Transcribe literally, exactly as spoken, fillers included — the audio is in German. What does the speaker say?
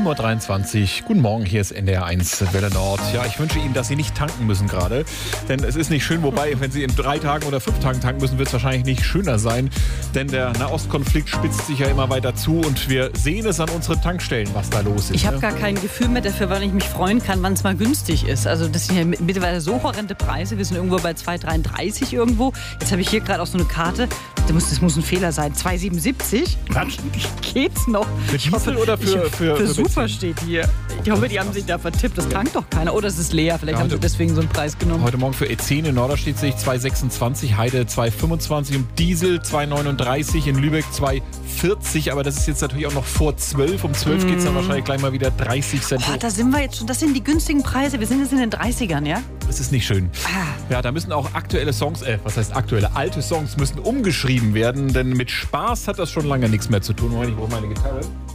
sieben Uhr dreiundzwanzig. Guten Morgen, hier ist N D R eins Welle Nord. Ja, ich wünsche Ihnen, dass Sie nicht tanken müssen gerade, denn es ist nicht schön. Wobei, wenn Sie in drei Tagen oder fünf Tagen tanken müssen, wird es wahrscheinlich nicht schöner sein, denn der Nahostkonflikt spitzt sich ja immer weiter zu und wir sehen es an unseren Tankstellen, was da los ist. Ich habe ne? gar kein Gefühl mehr dafür, wann ich mich freuen kann, wann es mal günstig ist. Also das sind ja mittlerweile so horrende Preise. Wir sind irgendwo bei zwei dreiunddreißig irgendwo. Jetzt habe ich hier gerade auch so eine Karte. Das muss, das muss ein Fehler sein. zwei siebenundsiebzig? Quatsch. Geht's noch? Für Diesel oder für, ich, für, für, für Super Benzin? steht hier. Ich hoffe, die haben sich da vertippt. Das tankt doch keiner. Oder es ist leer. Vielleicht Ja, haben sie deswegen so einen Preis genommen. Heute Morgen für E zehn in Norderstedt sehe ich zwei sechsundzwanzig, Heide zwei fünfundzwanzig und Diesel zwei neununddreißig, in Lübeck zwei vierzig. Aber das ist jetzt natürlich auch noch vor zwölf. Um zwölf mm. geht es dann wahrscheinlich gleich mal wieder dreißig Cent Oh, hoch. da sind wir jetzt schon. Das sind die günstigen Preise. Wir sind jetzt in den dreißigern, ja? Das ist nicht schön. Ah. Ja, da müssen auch aktuelle Songs, äh, was heißt aktuelle, alte Songs müssen umgeschrieben werden, denn mit Spaß hat das schon lange nichts mehr zu tun. Moment, ich brauche meine Gitarre.